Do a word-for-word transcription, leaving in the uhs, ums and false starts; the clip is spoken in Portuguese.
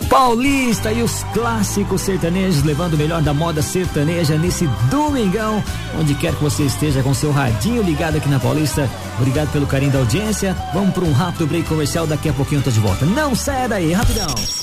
Paulista e os clássicos sertanejos levando o melhor da moda sertaneja nesse domingão, onde quer que você esteja com seu radinho ligado aqui na Paulista. Obrigado pelo carinho da audiência. Vamos para um rápido break comercial, daqui a pouquinho eu tô de volta. Não saia daí, rapidão.